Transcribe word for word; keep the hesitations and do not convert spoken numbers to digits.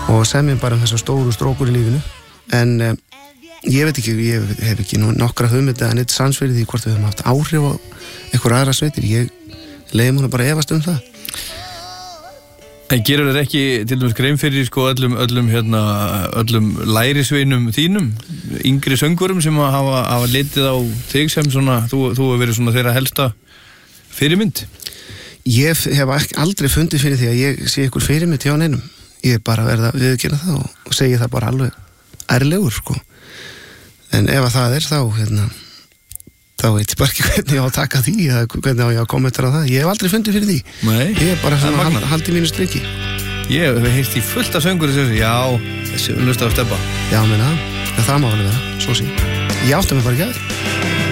og semjum bara um þessar stóru strókur í lífinu en um, ég veit ekki, ég hef ekki nokkra hugmynd en eitt sans fyrir því hvort við höfum haft áhrif á einhver aðra sveitir, ég leiðum hún bara efast um það. En gerur þér ekki til dæmis grein fyrir sko öllum, öllum, hérna, öllum lærisveinum þínum, yngri söngurum sem hafa, hafa litið á þig sem svona, þú, þú hefur verið svona þeirra helsta fyrirmynd? Ég hef aldrei fundið fyrir því að ég sé ykkur fyrirmynd hjá neinum. Ég er bara að verða að viðurkenna það og, og segja það bara alveg ærlegur sko. En ef að það er þá, hérna, þá veit ég bara ekki hvernig ég á að taka því eða hvernig á ég að kommentera það. Ég hef aldrei fundið fyrir því. Nei. Ég er bara svona að halda í mínu striki. Ég hef heyrt í fullt af söngur sem já, þessi lusta á Stebba. Já, menna, það má alveg vera, svo sí. Ég átti mig bara ekki að því.